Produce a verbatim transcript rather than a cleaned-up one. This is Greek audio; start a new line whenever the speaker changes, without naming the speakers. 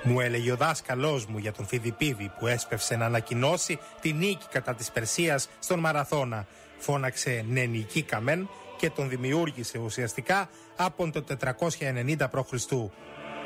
Μου έλεγε ο δάσκαλός μου για τον Φιδιππίδη που έσπευσε να ανακοινώσει τη νίκη κατά της Περσίας στον Μαραθώνα. Φώναξε «Ναι, νικήκαμεν» και τον δημιούργησε ουσιαστικά από το τετρακόσια ενενήντα π.Χ.